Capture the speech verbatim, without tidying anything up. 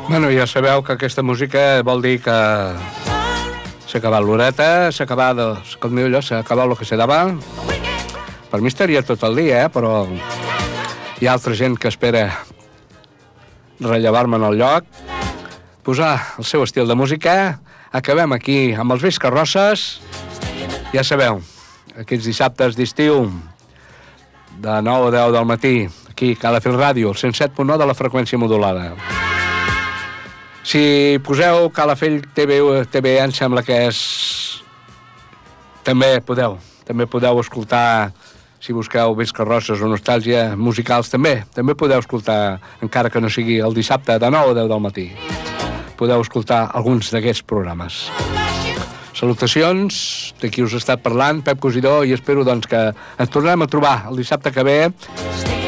Bueno, ja sabeu que aquesta música vol dir que s'ha acabat l'horeta, s'ha acabat, com diu allò, s'ha acabat el que se dava. Per mi estaria tot el dia, eh? Però hi ha altra gent que espera rellevar-me en el lloc, posar el seu estil de música. Acabem aquí amb els Vells Carrosses. Ja sabeu, aquests dissabtes d'estiu, de nou a deu del matí, aquí, a Calafell Ràdio, el cent set punt nou de la freqüència modulada. Si poseu Calafell T V, T V, em sembla que és... També podeu, també podeu escoltar, si busqueu Vells Carrosses o Nostàlgia musicals, també, també podeu escoltar, encara que no sigui el dissabte de nou a deu del matí. Podeu escoltar alguns d'aquests programes. Salutacions de qui us ha estat parlant, Pep Cosidó, i espero doncs, que ens tornarem a trobar el dissabte que ve